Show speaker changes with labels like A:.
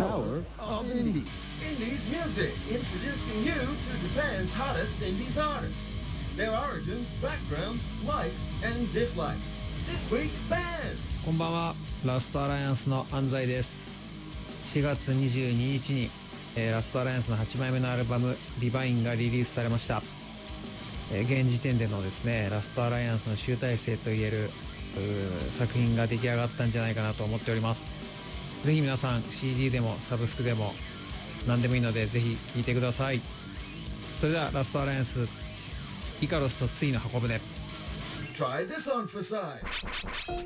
A: power of Indies.
B: Indies music, introducing you to Japan's hottest Indies artists. Their origins, backgrounds, likes, and dislikes. This week's band.
C: こんばんは、ラストアライアンスの安西です。4月22日に、ラストアライアンスの8枚目のアルバムリバインがリリースされました。現時点でのですね、ラストアライアンスの集大成といえる作品が出来上がったんじゃないかなと思っております。ぜひ皆さん CD でもサブスクでも何でもいいのでぜひ聴いてください。それではラストアライアンスイカロスとついの箱舟。
B: Try this on for size.